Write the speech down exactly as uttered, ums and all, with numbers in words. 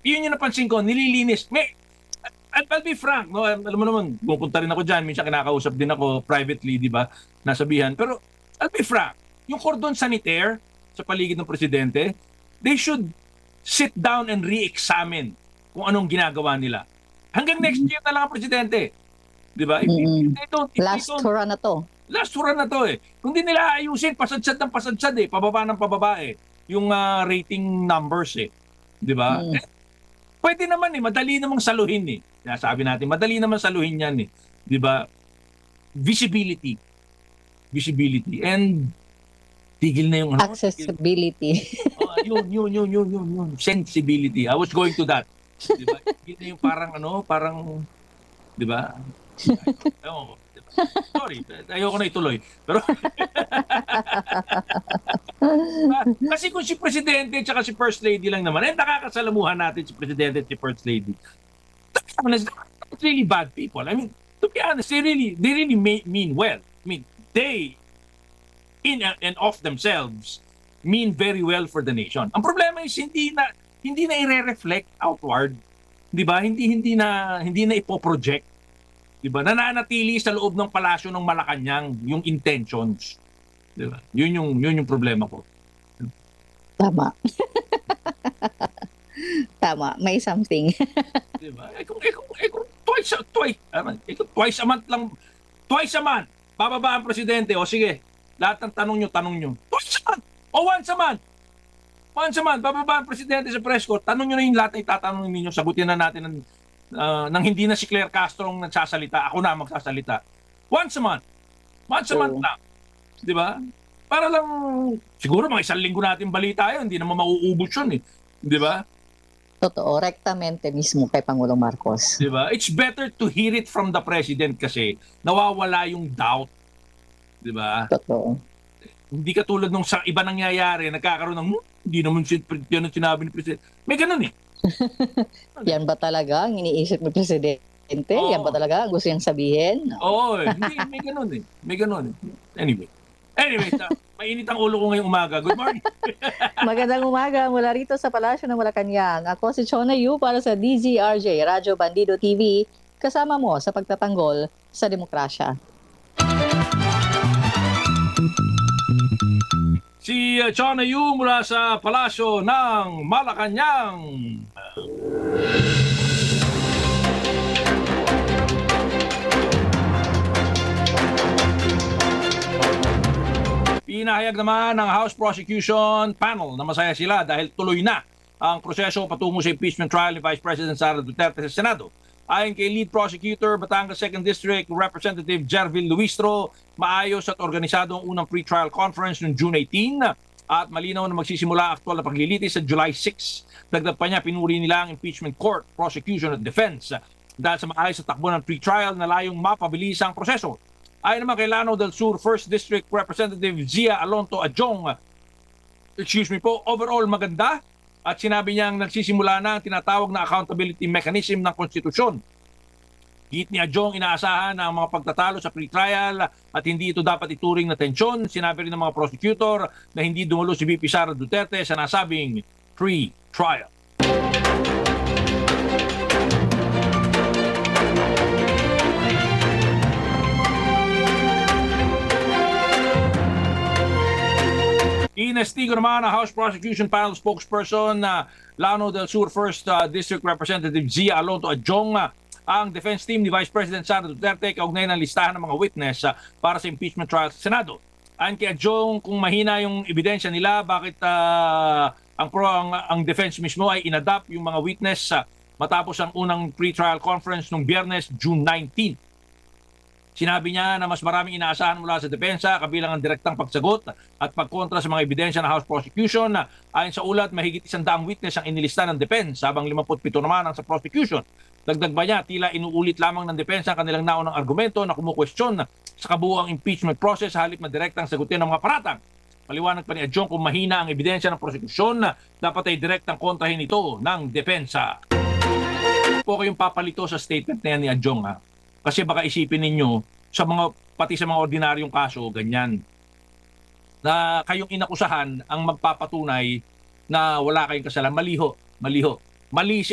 yun yung napansin ko, nililinis. May, I'll, I'll be frank, no? Alam mo naman, pupunta rin ako dyan, minsan kinakausap din ako privately, di ba? Nasabihan. Pero I'll be frank, yung cordon sanitaire sa paligid ng presidente, they should sit down and re-examine kung anong ginagawa nila. Hanggang next year na lang ang presidente. Di ba? If, if, if they don't, if Last they don't, hurrah na to. last hurrah na to eh. Kung di nila ayusin, pasadsad ng pasadsad eh. Pababa ng pababa eh. Yung ah, rating numbers eh. Di ba? Mm. Eh, pwede naman eh. Madali namang saluhin eh. Kaya sabi natin, madali naman saluhin yan eh. Di ba? Visibility. Visibility. And tigil na yung ano. Accessibility. Oh, yun, yun, yun, yun, yun, yun. Sensibility. I was going to that. Di ba? Yun na yung parang ano, parang, di ba? Ewan ko. Diba? Sorry, ayoko na ituloy. Pero, kasi kung si Presidente at si First Lady lang naman, eh, nakakasalamuhan natin si Presidente at si First Lady. To be honest, it's really bad people. I mean, to be honest, they really, they really may, mean well. I mean, they, in and of themselves, mean very well for the nation. Ang problema is hindi na hindi na i-reflect outward, 'di ba? Hindi hindi na hindi na ipo-project, 'di ba? Nananatili sa loob ng palasyo ng Malacanang yung intentions, 'di ba? Yun yung yun yung problema ko. Tama. Tama, may something. 'Di ba? Eh kung, eh kung, eh kung twice twice ano, eh kung twice a month lang, twice a month bababa ang presidente, o sige, lahat ng tanong nyo, tanong nyo. Twice a month! O once a month! Once a month, bababa ang presidente sa press ko, tanong nyo na yung lahat na itatanong ninyo, sagutin na natin ng, uh, ng hindi na si Claire Castro ang nagsasalita, ako na magsasalita. Once a month. Once a Oo. month lang. Di ba? Para lang, siguro mga isang linggo natin balita yun, hindi naman mauubos yun eh. Di ba? Totoo, rektamente mismo kay Pangulong Marcos. Di ba? It's better to hear it from the president kasi nawawala yung doubt. Di ba? Totoo. Hindi katulad nung sa iba nangyayari, nagkakaroon ng, hmm, hindi naman sin- yan ang sinabi ni Presidente. May ganun eh. Yan ba talaga ang iniisip ng presidente? Oo. Yan ba talaga ang gusto niyang sabihin? Oo, eh. Hindi, may ganun eh. May ganun eh. Anyway. Anyway, sa, mainit ang ulo ko ngayong umaga. Good morning. Magandang umaga mula rito sa Palasyo ng Malacanang. Ako si Chona Yu para sa D Z R J, Radyo Bandido T V, kasama mo sa pagtatanggol sa demokrasya. Si uh, Chona Yu mula sa Palasyo ng Malacanang. Pinahayag naman ng House Prosecution Panel na masaya sila dahil tuloy na ang proseso patungo sa impeachment trial ni Vice President Sara Duterte sa Senado. Ayon kay Lead Prosecutor Batangas second District Representative Jervil Luistro, maayos at organisado ang unang pre-trial conference noong June eighteen at malinaw na magsisimula ang aktual na paglilitis sa July six. Dagdag pa niya, pinuri nila ang impeachment court, prosecution at defense dahil sa maayos sa takbo ng pre-trial na layong mapabilis ang proseso. Ayon naman kay Lanao del Sur first District Representative Zia Alonto Adjong, excuse me po, overall maganda. At sinabi niyang nagsisimula na ang tinatawag na accountability mechanism ng konstitusyon. Hit ni Adjong, inaasahan na ang mga pagtatalo sa pre-trial at hindi ito dapat ituring na tensyon. Sinabi rin ng mga prosecutor na hindi dumalo si V P Sara Duterte sa nasabing pre-trial. Inestigo naman ang House Prosecution Panel spokesperson na uh, Lanao del Sur first uh, District Representative Zia Alonto Adjong uh, ang defense team ni Vice President Sara Duterte kaugnay ng listahan ng mga witness uh, para sa impeachment trial sa Senado. Ayon kay Adjong, kung mahina yung ebidensya nila, bakit uh, ang, pro, ang, ang defense mismo ay inadapt yung mga witness uh, matapos ang unang pre-trial conference noong Biyernes, June nineteenth. Sinabi niya na mas maraming inaasahan mula sa depensa kabilang ang direktang pagsagot at pagkontra sa mga ebidensya ng House Prosecution. Ayon sa ulat, mahigit isang daang witness ang inilista ng depensa habang limampu't pito naman ang sa prosecution. Dagdag ba niya, tila inuulit lamang ng depensa ang kanilang naunang argumento na kumukwestiyon sa kabuuang impeachment process halip na direktang sagutin ng mga paratang. Paliwanag pa ni Adjong, kung mahina ang ebidensya ng prosecution, dapat ay direktang kontrahin ito ng depensa. Po kayong papalito sa statement na yan ni Adjong, ha? Kasi baka isipin ninyo, sa mga, pati sa mga ordinaryong kaso, ganyan, na kayong inakusahan ang magpapatunay na wala kayong kasalanan. Maliho, maliho. Mali si